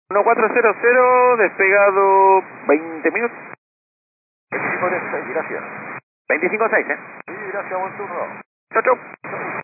1400, despegado 20 minutos. 25-6, gracias. 25-6, Sí, gracias, buen turno. Chau, chau.